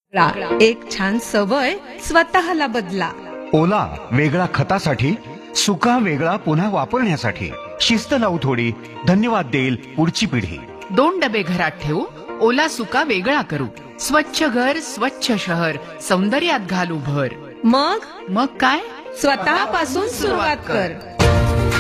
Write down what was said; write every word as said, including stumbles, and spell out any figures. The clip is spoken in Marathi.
एक छान सवय स्वतःला बदला. ओला वेगळा खतासाठी, सुका वेगळा पुन्हा वापरण्यासाठी. शिस्त लावू थोडी, धन्यवाद देईल पुढची पिढी. दोन डबे घरात ठेवू, ओला सुका वेगळा करू. स्वच्छ घर, स्वच्छ शहर, सौंदर्यात घालू भर. मग मग काय, स्वतःपासून सुरुवात कर.